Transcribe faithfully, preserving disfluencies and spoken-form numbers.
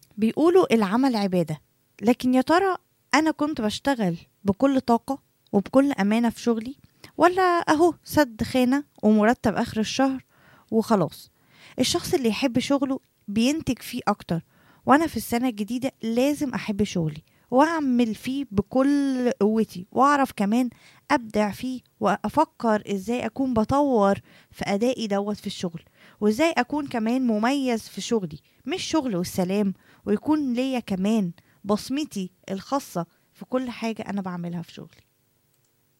بيقولوا العمل عبادة، لكن يا ترى أنا كنت بشتغل بكل طاقة وبكل أمانة في شغلي، ولا أهو سد خانة ومرتب آخر الشهر وخلاص؟ الشخص اللي يحب شغله بينتج فيه أكتر، وأنا في السنة الجديدة لازم أحب شغلي وأعمل فيه بكل قوتي، وأعرف كمان أبدع فيه، وأفكر إزاي أكون بطور في أدائي دوت في الشغل، وإزاي أكون كمان مميز في شغلي، مش شغل والسلام، ويكون ليا كمان بصمتي الخاصة في كل حاجة أنا بعملها في شغلي.